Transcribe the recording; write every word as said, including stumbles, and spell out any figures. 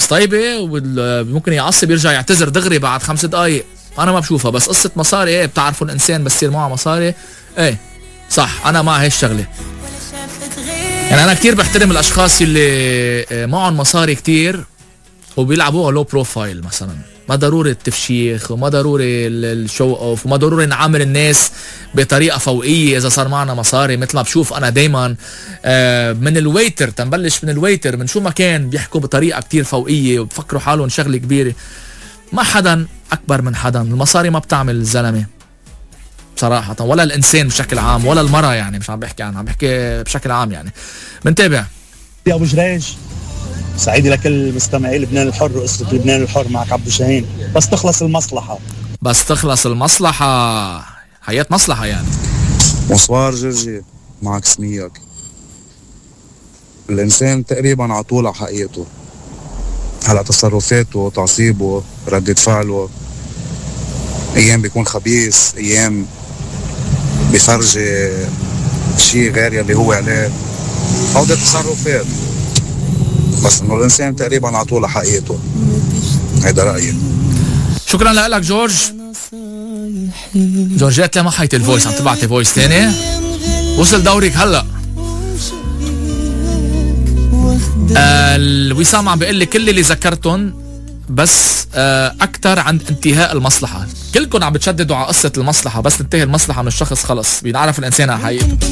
طيبة وممكن يعصب يرجع يعتذر دغري بعد خمس دقايق. انا ما بشوفها. بس قصة مصاري ايه بتعرفوا الانسان بس يصير معه مصاري ايه صح، انا مع هالشغلة. يعني انا كتير بحترم الاشخاص اللي معهم مصاري كتير وبيلعبوها لو بروفايل مثلا. ما ضروري التفشيخ وما ضروري الشو اوف وما ضروري نعامل الناس بطريقه فوقيه اذا صار معنا مصاري. مثل ما بشوف انا دايما من الويتر تنبلش من الويتر من شو ما كان بيحكوا بطريقه كتير فوقيه وبفكروا حالهم شغله كبيره. ما حدا اكبر من حدا. المصاري ما بتعمل الزلمه بصراحه، ولا الانسان بشكل عام ولا المراه. يعني مش عم بحكي عنها، عم بحكي بشكل عام. يعني بنتابع. يا ابو جريج سعيدي لكل مستمعي لبنان الحر واسرة لبنان الحر. معك عبدو شاهين. بس تخلص المصلحة بس تخلص المصلحة. حياة مصلحة يعني. مصوار جرجي معك سميك. الإنسان تقريبا عطول على حقيقته. هلا تصرفاته تعصيبه ردة فعله أيام بيكون خبيث، أيام بيفرجي شيء غير يلي هو عليه. هودي تصرفات. بس انه الانسان تقريبا عطوله حقيقته. هيدا رايي. شكرا لك جورج. جورجيت ما حيت الفويس عم تبعتي فويس تاني. وصل دورك هلا. آه الوسام عم بيقول لي كل اللي ذكرتهم بس آه اكثر عند انتهاء المصلحه. كلكم عم بتشددوا على قصه المصلحه. بس تنتهي المصلحه من الشخص خلص بينعرف الانسان على حقيقته.